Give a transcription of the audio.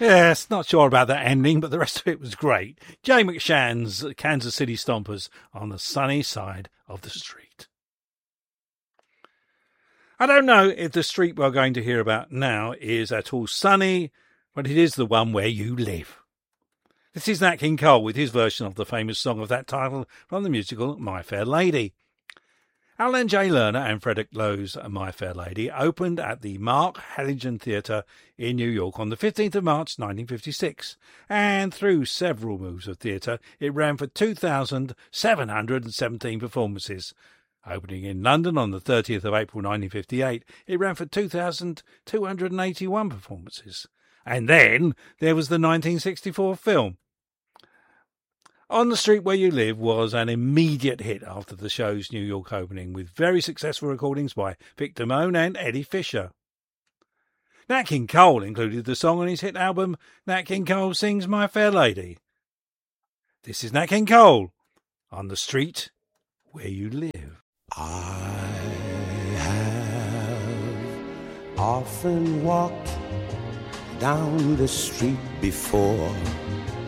Yes, not sure about that ending, but the rest of it was great. Jay McShann's Kansas City Stompers on the sunny side of the street. I don't know if the street we're going to hear about now is at all sunny, but it is the one where you live. This is Nat King Cole with his version of the famous song of that title from the musical My Fair Lady. Alan J. Lerner and Frederick Lowe's My Fair Lady opened at the Mark Halligan Theatre in New York on the 15th of March 1956, and through several moves of theatre it ran for 2,717 performances. Opening in London on the 30th of April 1958, it ran for 2,281 performances. And then there was the 1964 film. On the Street Where You Live was an immediate hit after the show's New York opening, with very successful recordings by Vic Damone and Eddie Fisher. Nat King Cole included the song on his hit album Nat King Cole Sings My Fair Lady. This is Nat King Cole on the Street Where You Live. I have often walked down the street before,